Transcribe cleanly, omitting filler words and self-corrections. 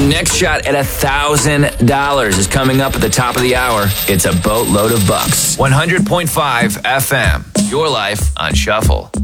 next shot at $1,000 is coming up at the top of the hour. It's a boatload of bucks. 100.5 FM. Your life on Shuffle.